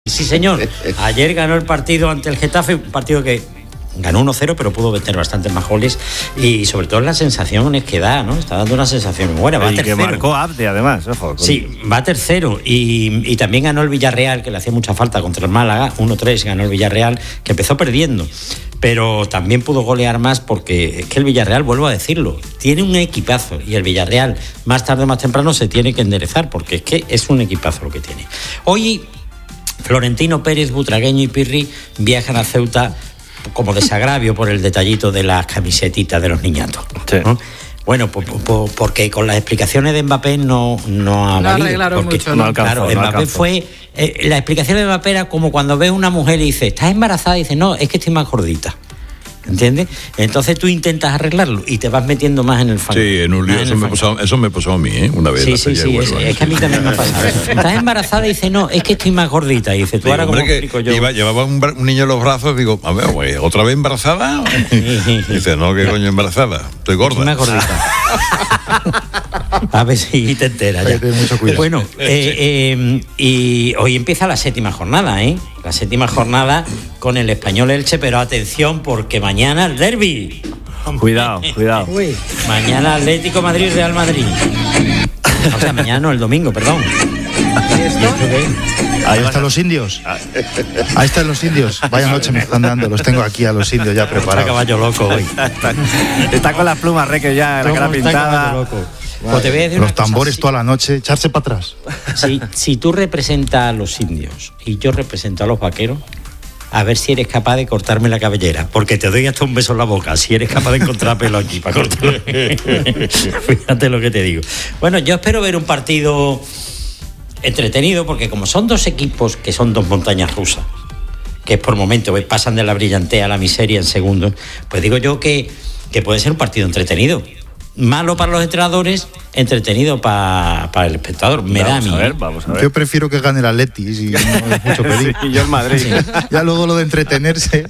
Sí, señor. Ayer ganó el partido ante el Getafe, un partido que ganó 1-0, pero pudo meter bastantes más goles. Y sobre todo las sensaciones que da, ¿no? Está dando una sensación muy buena. Va tercero. Que marcó Abde, además. Ojo, Sí, va tercero. Y también ganó el Villarreal, que le hacía mucha falta contra el Málaga. 1-3 ganó el Villarreal, que empezó perdiendo. Pero también pudo golear más porque es que el Villarreal, vuelvo a decirlo, tiene un equipazo. Y el Villarreal, más tarde o más temprano, se tiene que enderezar porque es que es un equipazo lo que tiene. Hoy Florentino Pérez, Butragueño y Pirri viajan a Ceuta como desagravio por el detallito de las camisetitas de los niñatos, ¿no? Sí. Bueno, porque con las explicaciones de Mbappé no ha valido. Arreglaron porque, mucho, ¿no? Claro, no Mbappé alcanzó. fue... la explicación de Mbappé era como cuando ves una mujer y dice, ¿estás embarazada? Y dice, no, es que estoy más gordita. ¿Entiendes? Entonces tú intentas arreglarlo y te vas metiendo más en el fango. Sí, en un lío. Eso me pasó a mí, una vez. Sí, es que a mí también me ha pasado. Estás embarazada y dice, no, es que estoy más gordita. Y dice, tú ahora, ¿cómo explico yo? Llevaba un niño en los brazos, digo, a ver, güey, ¿otra vez embarazada? Dice, no, ¿qué coño embarazada? Estoy gorda. Estoy más gordita. A ver si te enteras ya. Mucho cuidado. Bueno, y hoy empieza la 7ª jornada, ¿eh? La 7ª jornada con el Español Elche, pero atención porque mañana el derbi. Cuidado. Uy. Mañana Atlético Madrid, Real Madrid. O sea, mañana no, el domingo, perdón. ¿Y esto? Ahí están los indios. Ahí están los indios. Vaya noche me están dando. Los tengo aquí a los indios ya Está preparados. caballo loco hoy. Está con las plumas, Reque, ya, la cara Está pintada. caballo loco. Pues te voy a decir Los una cosa, tambores sí. toda la noche. Echarse para atrás. Si tú representas a los indios y yo represento a los vaqueros, a ver si eres capaz de cortarme la cabellera, porque te doy hasta un beso en la boca, si eres capaz de encontrar pelo aquí para cortarlo. Fíjate lo que te digo. Bueno, yo espero ver un partido entretenido, porque como son dos equipos que son dos montañas rusas, que por momentos pasan de la brillantez a la miseria en segundos, pues digo yo que puede ser un partido entretenido. Malo para los entrenadores, entretenido para el espectador. Me da a mí. Vamos a ver. Yo prefiero que gane el Atleti, si no es mucho pedir. Y yo el Madrid. Sí. Ya luego lo de entretenerse.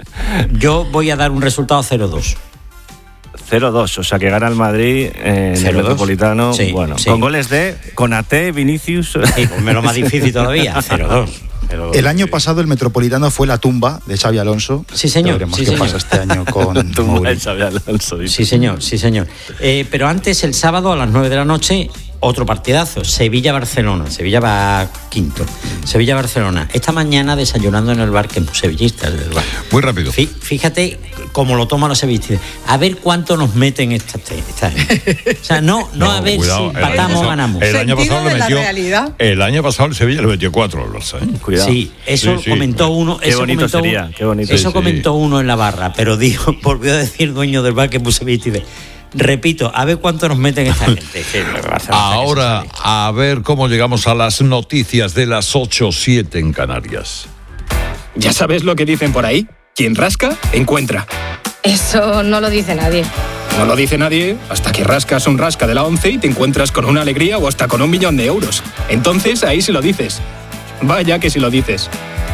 Yo voy a dar un resultado 0-2. 0-2, o sea que gana el Madrid en el 0-2. Metropolitano. Sí, bueno, sí. con goles de Konaté, Vinicius. Sí, pues me lo más difícil todavía, 0-2. El año pasado el Metropolitano fue la tumba de Xabi Alonso. Sí, señor. Ya veremos Sí, qué señor. pasa este año con Mourinho. Sí, señor, sí, señor. Pero antes, el sábado a las 9 de la noche, otro partidazo, Sevilla-Barcelona. Sevilla va quinto. Sevilla-Barcelona. Esta mañana desayunando en el bar, que es sevillista. Muy rápido. Fíjate cómo lo toman los sevillistas. A ver cuánto nos meten esta gente. O sea, no a ver cuidado, si empatamos o ganamos. El año Sentido pasado le de la metió. realidad. El año pasado el Sevilla le metió 4 al Barça, ¿eh? Cuidado. Sí, eso Sí, comentó uno. Qué eso bonito comentó sería, uno, qué bonito. Eso Sí, comentó uno en la barra, pero volvió a decir dueño del bar que puse viste. Repito, a ver cuánto nos meten esta gente. Ahora, a ver cómo llegamos a las noticias de las 8:07 en Canarias. ¿Ya sabes lo que dicen por ahí? Quien rasca, encuentra. Eso no lo dice nadie. No lo dice nadie hasta que rascas un rasca de la 11 y te encuentras con una alegría o hasta con 1 millón de euros. Entonces ahí sí lo dices. Vaya que sí lo dices.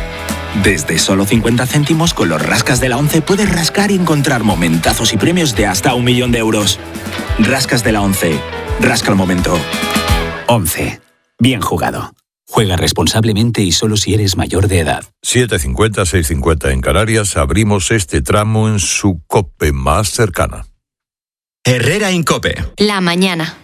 Desde solo 50 céntimos con los rascas de la 11 puedes rascar y encontrar momentazos y premios de hasta 1 millón de euros. Rascas de la 11. Rasca el momento. 11. Bien jugado. Juega responsablemente y solo si eres mayor de edad. 7:50, 6:50 en Canarias. Abrimos este tramo en su COPE más cercana. Herrera Incope. La mañana.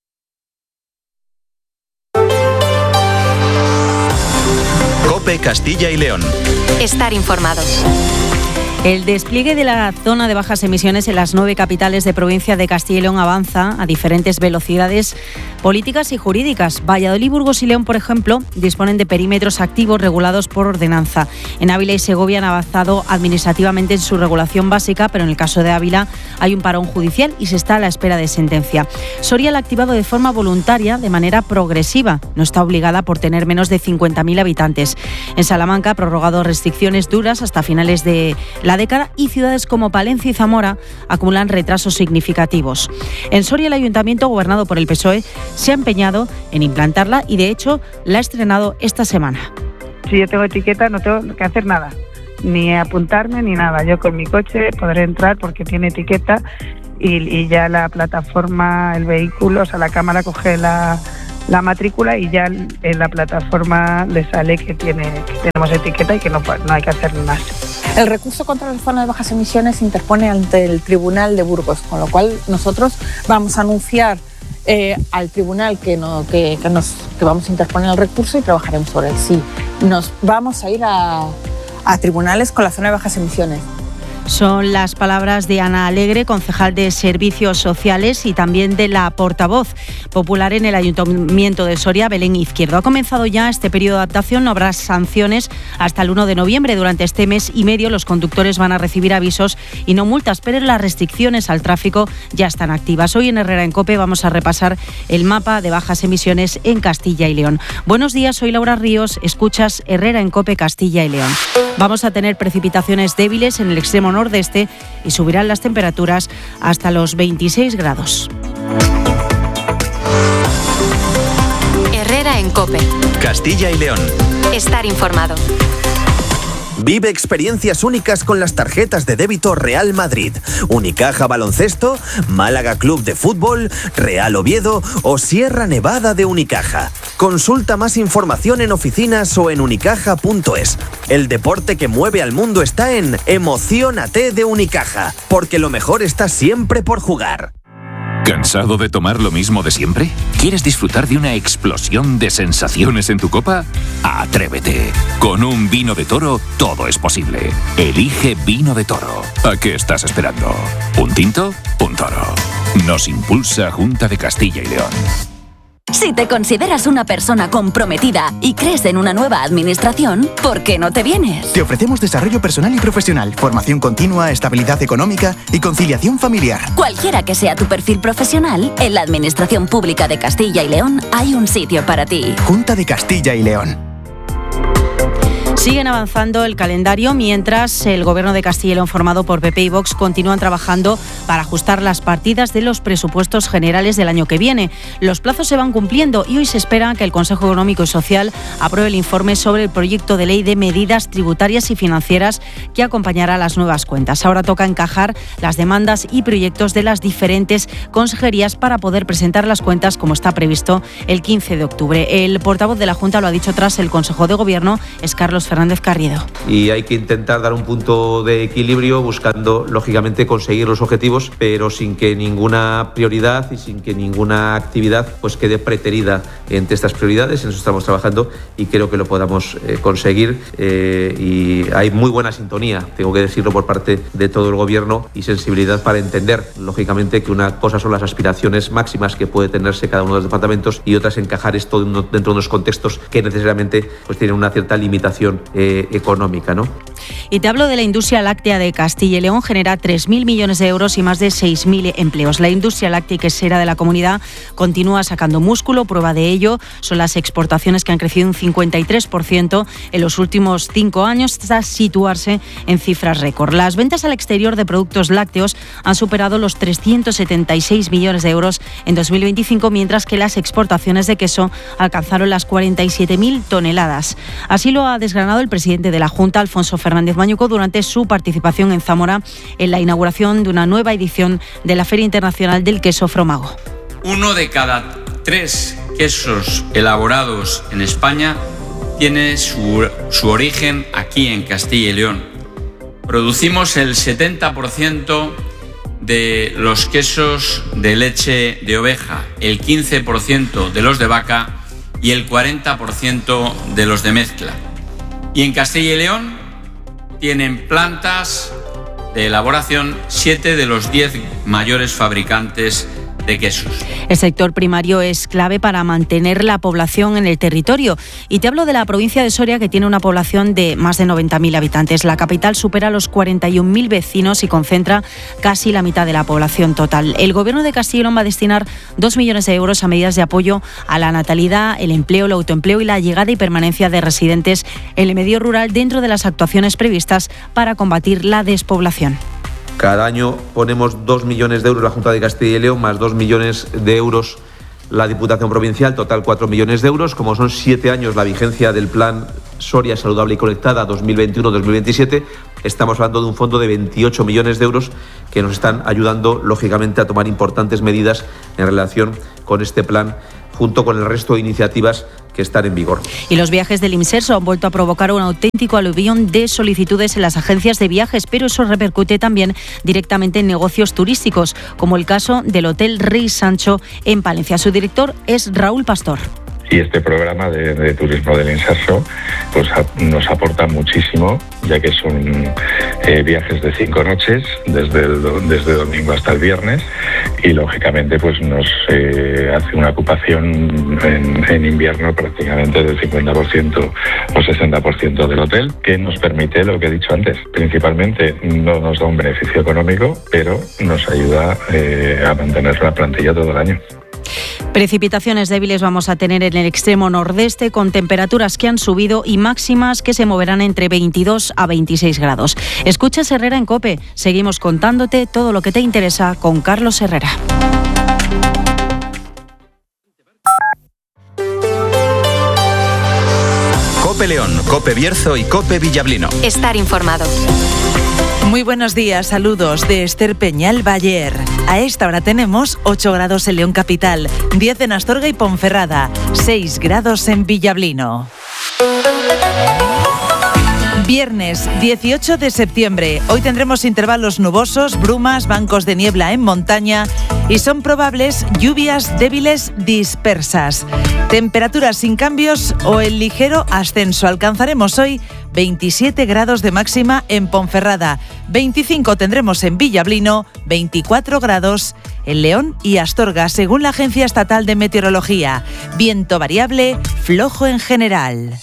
COPE Castilla y León. Estar informados. El despliegue de la zona de bajas emisiones en las 9 capitales de provincia de Castilla y León avanza a diferentes velocidades políticas y jurídicas. Valladolid, Burgos y León, por ejemplo, disponen de perímetros activos regulados por ordenanza. En Ávila y Segovia han avanzado administrativamente en su regulación básica, pero en el caso de Ávila hay un parón judicial y se está a la espera de sentencia. Soria la ha activado de forma voluntaria, de manera progresiva. No está obligada por tener menos de 50.000 habitantes. En Salamanca ha prorrogado restricciones duras hasta finales de la década y ciudades como Palencia y Zamora acumulan retrasos significativos. En Soria el ayuntamiento, gobernado por el PSOE, se ha empeñado en implantarla y de hecho la ha estrenado esta semana. Si yo tengo etiqueta no tengo que hacer nada, ni apuntarme ni nada. Yo con mi coche podré entrar porque tiene etiqueta y ya la plataforma, el vehículo, o sea, la cámara coge la la matrícula y ya en la plataforma le sale que tenemos etiqueta y que no hay que hacer más. El recurso contra la zona de bajas emisiones se interpone ante el Tribunal de Burgos, con lo cual nosotros vamos a anunciar al tribunal que vamos a interponer el recurso y trabajaremos sobre él. Sí, nos vamos a ir a tribunales con la zona de bajas emisiones. Son las palabras de Ana Alegre, concejal de Servicios Sociales, y también de la portavoz popular en el Ayuntamiento de Soria, Belén Izquierdo. Ha comenzado ya este periodo de adaptación, no habrá sanciones hasta el 1 de noviembre. Durante este mes y medio los conductores van a recibir avisos y no multas, pero las restricciones al tráfico ya están activas. Hoy en Herrera en COPE vamos a repasar el mapa de bajas emisiones en Castilla y León. Buenos días, soy Laura Ríos, escuchas Herrera en COPE Castilla y León. Vamos a tener precipitaciones débiles en el extremo nordeste y subirán las temperaturas hasta los 26 grados. Herrera en COPE. Castilla y León. Estar informado. Vive experiencias únicas con las tarjetas de débito Real Madrid, Unicaja Baloncesto, Málaga Club de Fútbol, Real Oviedo o Sierra Nevada de Unicaja. Consulta más información en oficinas o en unicaja.es. El deporte que mueve al mundo está en Emociónate de Unicaja, porque lo mejor está siempre por jugar. ¿Cansado de tomar lo mismo de siempre? ¿Quieres disfrutar de una explosión de sensaciones en tu copa? ¡Atrévete! Con un vino de Toro todo es posible. Elige Vino de Toro. ¿A qué estás esperando? ¿Un tinto? Un toro. Nos impulsa Junta de Castilla y León. Si te consideras una persona comprometida y crees en una nueva administración, ¿por qué no te vienes? Te ofrecemos desarrollo personal y profesional, formación continua, estabilidad económica y conciliación familiar. Cualquiera que sea tu perfil profesional, en la Administración Pública de Castilla y León hay un sitio para ti. Junta de Castilla y León. Siguen avanzando el calendario mientras el Gobierno de Castilla y León, formado por PP y Vox, continúan trabajando para ajustar las partidas de los presupuestos generales del año que viene. Los plazos se van cumpliendo y hoy se espera que el Consejo Económico y Social apruebe el informe sobre el proyecto de ley de medidas tributarias y financieras que acompañará a las nuevas cuentas. Ahora toca encajar las demandas y proyectos de las diferentes consejerías para poder presentar las cuentas como está previsto el 15 de octubre. El portavoz de la Junta lo ha dicho tras el Consejo de Gobierno, es Carlos Fernández Carriedo. Y hay que intentar dar un punto de equilibrio buscando, lógicamente, conseguir los objetivos, pero sin que ninguna prioridad y sin que ninguna actividad pues quede preterida entre estas prioridades. En eso estamos trabajando y creo que lo podamos conseguir. Y hay muy buena sintonía, tengo que decirlo, por parte de todo el Gobierno y sensibilidad para entender, lógicamente, que una cosa son las aspiraciones máximas que puede tenerse cada uno de los departamentos y otras encajar esto dentro de unos contextos que necesariamente pues tienen una cierta limitación económica, ¿no? Y te hablo de la industria láctea de Castilla y León. Genera 3.000 millones de euros y más de 6.000 empleos. La industria láctea quesera de la comunidad continúa sacando músculo. Prueba de ello son las exportaciones, que han crecido un 53% en los últimos 5 años, hasta situarse en cifras récord. Las ventas al exterior de productos lácteos han superado los 376 millones de euros en 2025, mientras que las exportaciones de queso alcanzaron las 47.000 toneladas. Así lo ha desgranado el presidente de la Junta, Alfonso Fernández Mañuco, durante su participación en Zamora en la inauguración de una nueva edición de la Feria Internacional del Queso Fromago. 1 de cada 3 quesos elaborados en España tiene su origen aquí en Castilla y León. Producimos el 70% de los quesos de leche de oveja, el 15% de los de vaca y el 40% de los de mezcla. Y en Castilla y León tienen plantas de elaboración 7 de los 10 mayores fabricantes de quesos. El sector primario es clave para mantener la población en el territorio. Y te hablo de la provincia de Soria, que tiene una población de más de 90.000 habitantes. La capital supera los 41.000 vecinos y concentra casi la mitad de la población total. El Gobierno de Castilla y León va a destinar 2 millones de euros a medidas de apoyo a la natalidad, el empleo, el autoempleo y la llegada y permanencia de residentes en el medio rural, dentro de las actuaciones previstas para combatir la despoblación. Cada año ponemos 2 millones de euros la Junta de Castilla y León, más 2 millones de euros la Diputación Provincial, total 4 millones de euros. Como son 7 años la vigencia del Plan Soria Saludable y Conectada 2021-2027, estamos hablando de un fondo de 28 millones de euros que nos están ayudando, lógicamente, a tomar importantes medidas en relación con este plan junto con el resto de iniciativas que están en vigor. Y los viajes del Imserso han vuelto a provocar un auténtico aluvión de solicitudes en las agencias de viajes, pero eso repercute también directamente en negocios turísticos, como el caso del Hotel Rey Sancho en Palencia. Su director es Raúl Pastor. Y este programa de turismo del Inserso pues nos aporta muchísimo, ya que son viajes de 5 noches, desde domingo hasta el viernes, y lógicamente pues nos hace una ocupación en invierno prácticamente del 50% o 60% del hotel, que nos permite lo que he dicho antes. Principalmente no nos da un beneficio económico, pero nos ayuda a mantener la plantilla todo el año. Precipitaciones débiles vamos a tener en el extremo nordeste, con temperaturas que han subido y máximas que se moverán entre 22 a 26 grados. Escuchas Herrera en COPE. Seguimos contándote todo lo que te interesa con Carlos Herrera. COPE León, COPE Bierzo y COPE Villablino. Estar informado. Muy buenos días, saludos de Esther Peñal Bayer. A esta hora tenemos 8 grados en León Capital, 10 en Astorga y Ponferrada, 6 grados en Villablino. Viernes 18 de septiembre. Hoy tendremos intervalos nubosos, brumas, bancos de niebla en montaña y son probables lluvias débiles dispersas. Temperaturas sin cambios o en ligero ascenso. Alcanzaremos hoy 27 grados de máxima en Ponferrada, 25 tendremos en Villablino, 24 grados en León y Astorga, según la Agencia Estatal de Meteorología. Viento variable, flojo en general.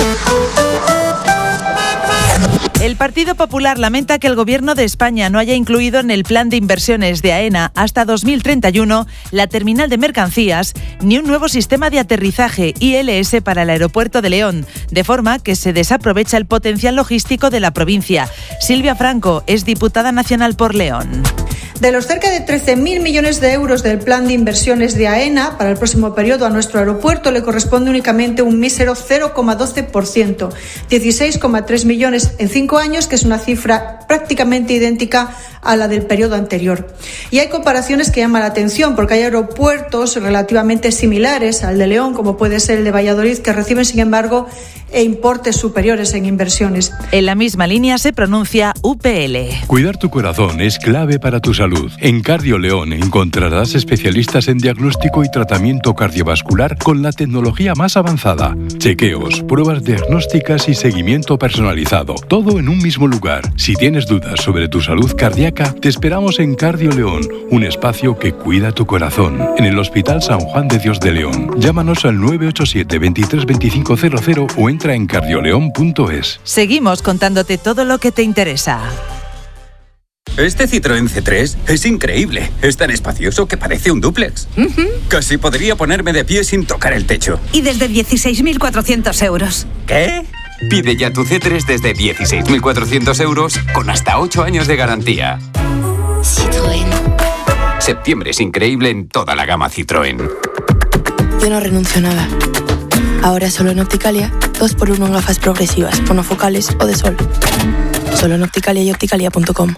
El Partido Popular lamenta que el Gobierno de España no haya incluido en el plan de inversiones de AENA hasta 2031 la terminal de mercancías ni un nuevo sistema de aterrizaje ILS para el aeropuerto de León, de forma que se desaprovecha el potencial logístico de la provincia. Silvia Franco es diputada nacional por León. De los cerca de 13.000 millones de euros del plan de inversiones de AENA para el próximo periodo a nuestro aeropuerto le corresponde únicamente un mísero 0,12%, 16,3 millones en 5 años, que es una cifra prácticamente idéntica a la del periodo anterior. Y hay comparaciones que llaman la atención, porque hay aeropuertos relativamente similares al de León, como puede ser el de Valladolid, que reciben, sin embargo, importes superiores en inversiones. En la misma línea se pronuncia UPL. Cuidar tu corazón es clave para tu salud. En Cardio León encontrarás especialistas en diagnóstico y tratamiento cardiovascular con la tecnología más avanzada. Chequeos, pruebas diagnósticas y seguimiento personalizado. Todo en un mismo lugar. Si tienes dudas sobre tu salud cardíaca, te esperamos en Cardio León, un espacio que cuida tu corazón. En el Hospital San Juan de Dios de León. Llámanos al 987 23 25 00 o entra en cardioleón.es. Seguimos contándote todo lo que te interesa. Este Citroën C3 es increíble. Es tan espacioso que parece un dúplex. Casi podría ponerme de pie sin tocar el techo. Y desde 16.400 euros. ¿Qué? Pide ya tu C3 desde 16.400 euros con hasta 8 años de garantía. Citroën. Septiembre es increíble en toda la gama Citroën. Yo no renuncio a nada. Ahora solo en Opticalia, 2x1 en gafas progresivas, monofocales o de sol. Solo en Opticalia y opticalia.com.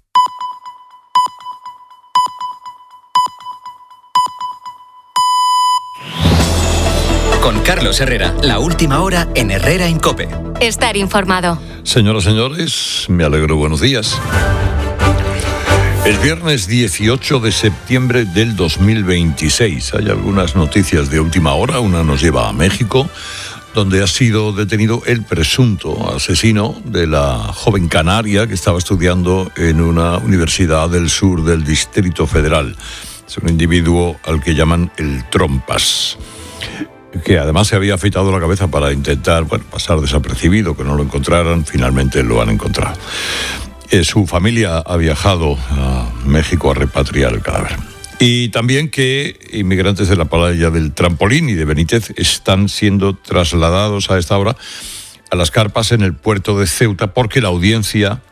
Con Carlos Herrera, la última hora en Herrera en COPE. Estar informado. Señoras y señores, me alegro, buenos días. El viernes 18 de septiembre del 2026 hay algunas noticias de última hora. Una nos lleva a México, donde ha sido detenido el presunto asesino de la joven canaria que estaba estudiando en una universidad del sur del Distrito Federal. Es un individuo al que llaman el Trompas, que además se había afeitado la cabeza para intentar pasar desapercibido, que no lo encontraran. Finalmente lo han encontrado. Su familia ha viajado a México a repatriar el cadáver. Y también que inmigrantes de la playa del Trampolín y de Benítez están siendo trasladados a esta hora a las carpas en el puerto de Ceuta, porque la audiencia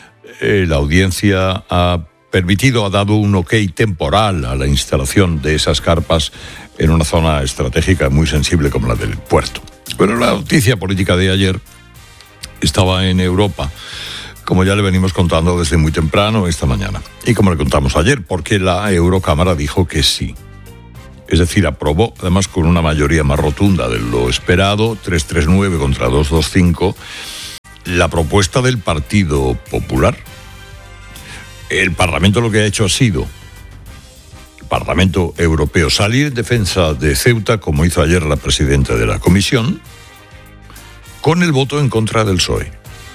ha dado un ok temporal a la instalación de esas carpas en una zona estratégica muy sensible como la del puerto. Pero la noticia política de ayer estaba en Europa, como ya le venimos contando desde muy temprano esta mañana. Y como le contamos ayer, porque la Eurocámara dijo que sí. Es decir, aprobó, además con una mayoría más rotunda de lo esperado, 339 contra 225, la propuesta del Partido Popular. El Parlamento lo que ha hecho ha sido, el Parlamento Europeo, salir en defensa de Ceuta, como hizo ayer la presidenta de la Comisión, con el voto en contra del PSOE.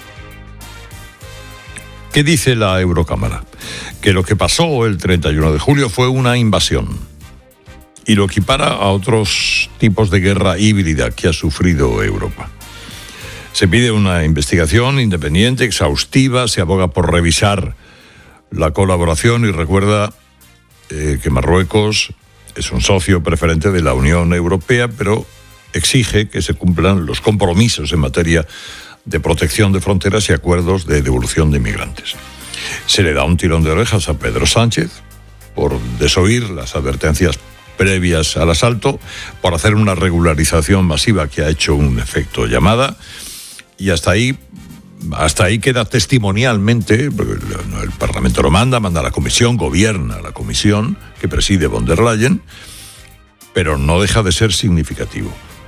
¿Qué dice la Eurocámara? Que lo que pasó el 31 de julio fue una invasión y lo equipara a otros tipos de guerra híbrida que ha sufrido Europa. Se pide una investigación independiente, exhaustiva, se aboga por revisar la colaboración y recuerda que Marruecos es un socio preferente de la Unión Europea, pero exige que se cumplan los compromisos en materia de protección de fronteras y acuerdos de devolución de inmigrantes. Se le da un tirón de orejas a Pedro Sánchez por desoír las advertencias previas al asalto, por hacer una regularización masiva que ha hecho un efecto llamada, y hasta ahí queda testimonialmente, porque el Parlamento lo manda a la Comisión, gobierna la Comisión que preside von der Leyen, pero no deja de ser significativo,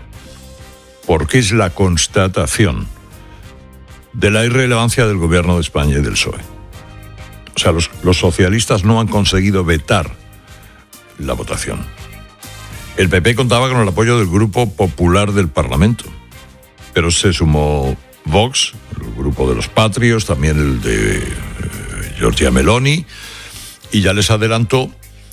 porque es la constatación de la irrelevancia del gobierno de España y del PSOE. O sea, los socialistas no han conseguido vetar la votación. El PP contaba con el apoyo del Grupo Popular del Parlamento, pero se sumó Vox, el Grupo de los Patrios, también el de Giorgia Meloni, y ya les adelanto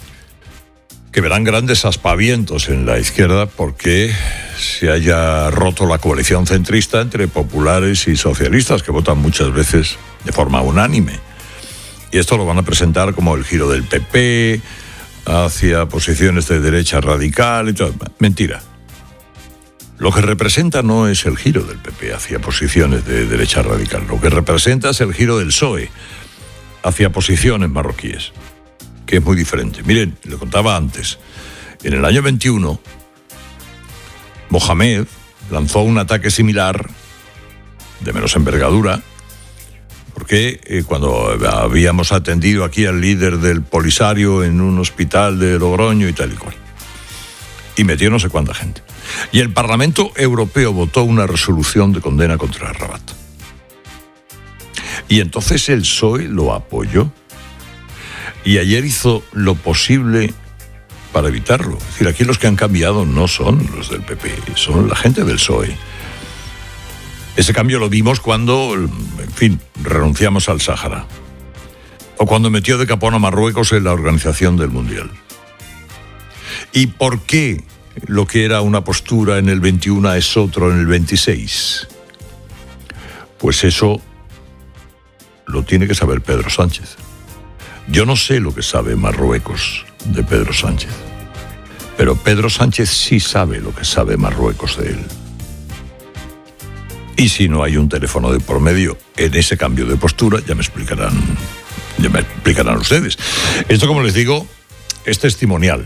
que verán grandes aspavientos en la izquierda porque se haya roto la coalición centrista entre populares y socialistas, que votan muchas veces de forma unánime. Y esto lo van a presentar como el giro del PP hacia posiciones de derecha radical y todo. Mentira. Lo que representa no es el giro del PP hacia posiciones de derecha radical. Lo que representa es el giro del PSOE hacia posiciones marroquíes, que es muy diferente. Miren, le contaba antes, en el año 21, Mohamed lanzó un ataque similar, de menos envergadura, porque cuando habíamos atendido aquí al líder del Polisario en un hospital de Logroño y tal y cual, y metió no sé cuánta gente. Y el Parlamento Europeo votó una resolución de condena contra Rabat. Y entonces el PSOE lo apoyó. Y ayer hizo lo posible para evitarlo. Es decir, aquí los que han cambiado no son los del PP, son la gente del PSOE. Ese cambio lo vimos cuando, en fin, renunciamos al Sáhara. O cuando metió de capón a Marruecos en la organización del Mundial. ¿Y por qué lo que era una postura en el 21 es otro en el 26? Pues eso lo tiene que saber Pedro Sánchez. Yo no sé lo que sabe Marruecos de Pedro Sánchez, pero Pedro Sánchez sí sabe lo que sabe Marruecos de él. Y si no hay un teléfono de por medio en ese cambio de postura, ya me explicarán ustedes. Esto, como les digo, es testimonial.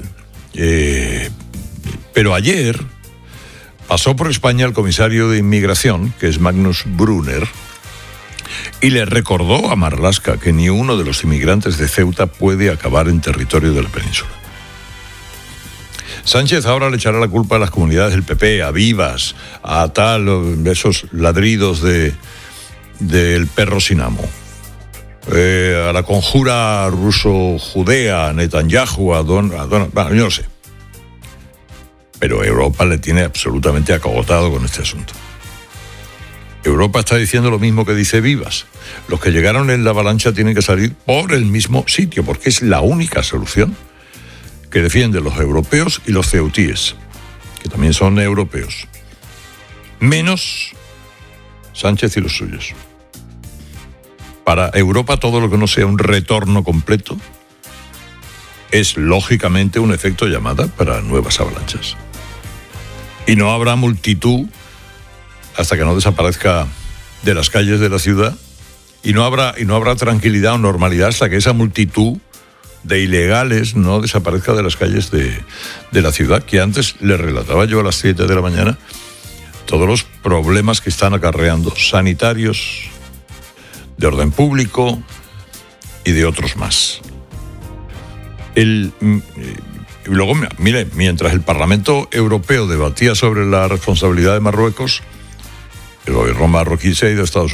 Pero ayer pasó por España el comisario de Inmigración, que es Magnus Brunner, y le recordó a Marlaska que ni uno de los inmigrantes de Ceuta puede acabar en territorio de la península. Sánchez ahora le echará la culpa a las comunidades del PP, a Vivas, a esos ladridos del perro sin amo, a la conjura ruso-judea, a Netanyahu, a Donald, yo no sé. Pero Europa le tiene absolutamente acogotado con este asunto. Europa está diciendo lo mismo que dice Vivas. Los que llegaron en la avalancha tienen que salir por el mismo sitio, porque es la única solución que defienden los europeos y los ceutíes, que también son europeos. Menos Sánchez y los suyos. Para Europa, todo lo que no sea un retorno completo es, lógicamente, un efecto llamada para nuevas avalanchas. Y no habrá multitud hasta que no desaparezca de las calles de la ciudad, y no habrá tranquilidad o normalidad hasta que esa multitud de ilegales no desaparezca de las calles de la ciudad, que antes le relataba yo a las 7 de la mañana todos los problemas que están acarreando, sanitarios, de orden público y de otros más. El Y luego, mire, mientras el Parlamento Europeo debatía sobre la responsabilidad de Marruecos, el gobierno marroquí se ha ido a Estados Unidos.